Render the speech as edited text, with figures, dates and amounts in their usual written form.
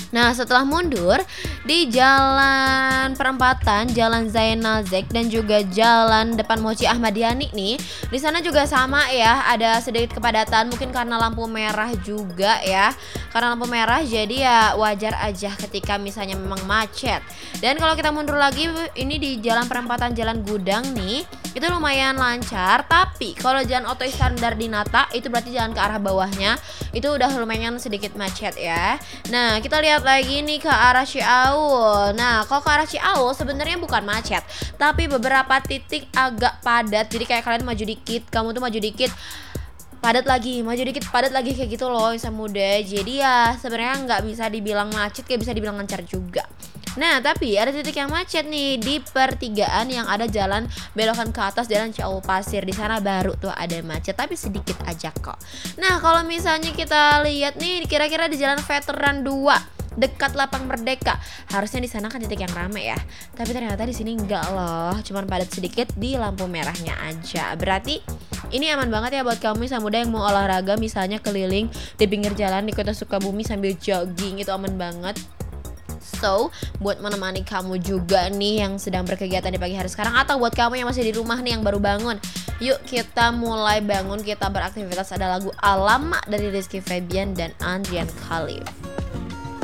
Nah, setelah mundur di jalan perempatan, Jalan Zainal Zaid dan juga jalan depan Mochi Ahmad Yani nih, di sana juga sama ya, ada sedikit kepadatan mungkin karena lampu merah juga ya. Karena lampu merah jadi ya wajar aja ketika misalnya memang macet. Dan kalau kita mundur lagi ini di jalan perempatan Jalan Gudang nih, itu lumayan lancar, tapi kalau jalan oto standar di Nata itu berarti jalan ke arah bawahnya itu udah lumayan sedikit macet ya. Nah, kita lihat lagi nih ke arah Ciaul. Nah, kalau ke arah Ciaul sebenarnya bukan macet, tapi beberapa titik agak padat. Jadi kayak kalian maju dikit, kamu tuh maju dikit, padat lagi, maju dikit, padat lagi kayak gitu loh insan muda. Jadi ya sebenarnya nggak bisa dibilang macet, kayak bisa dibilang lancar juga. Nah, tapi ada titik yang macet nih di pertigaan yang ada jalan belokan ke atas jalan Ciaul Pasir. Di sana baru tuh ada macet, tapi sedikit aja kok. Nah, kalau misalnya kita lihat nih kira-kira di Jalan Veteran 2 dekat Lapang Merdeka, harusnya di sana kan titik yang rame ya. Tapi ternyata di sini enggak loh, cuman padat sedikit di lampu merahnya aja. Berarti ini aman banget ya buat kamu yang muda yang mau olahraga, misalnya keliling di pinggir jalan di Kota Sukabumi sambil jogging, itu aman banget. So, buat menemani kamu juga nih yang sedang berkegiatan di pagi hari sekarang, atau buat kamu yang masih di rumah nih yang baru bangun, yuk kita mulai bangun, kita beraktivitas. Ada lagu Alamak dari Rizky Febian dan Andrian Khalif.